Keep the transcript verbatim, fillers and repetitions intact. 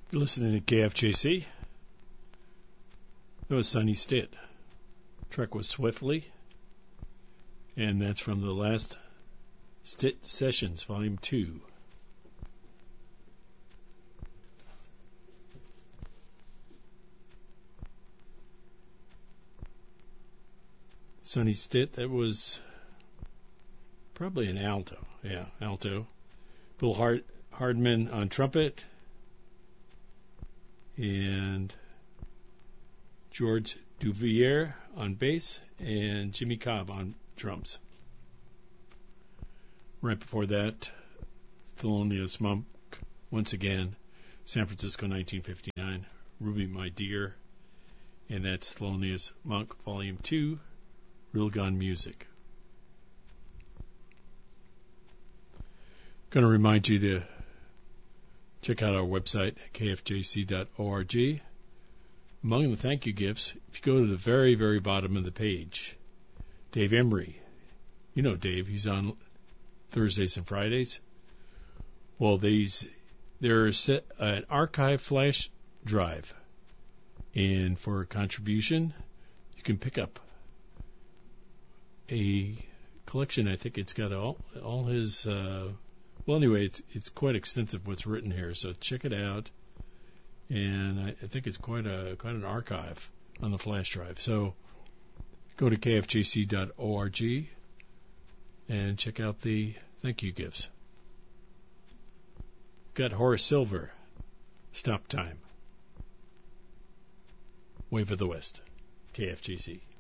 You're listening to K F J C. That was Sonny Stitt. Track was Swiftly. And that's from the last Stitt Sessions, Volume two. Sonny Stitt, that was probably an alto. Yeah, alto. Bill Hard, Hardman on trumpet. And George Duvier on bass. And Jimmy Cobb on drums. Right before that, Thelonious Monk, once again, San Francisco nineteen fifty-nine, Ruby My Dear. And that's Thelonious Monk, Volume two. Real Gun Music. Going to remind you to check out our website, k f j c dot org. Among the thank you gifts, if you go to the very, very bottom of the page, Dave Emery. You know Dave, he's on Thursdays and Fridays. Well, these there's an archive flash drive, and for a contribution, you can pick up a collection. I think it's got all all his. Uh, well, anyway, it's it's quite extensive what's written here. So check it out, and I, I think it's quite a quite an archive on the flash drive. So go to k f j c dot org and check out the thank you gifts. Got Horace Silver, Stop Time, Wave of the West, K F J C.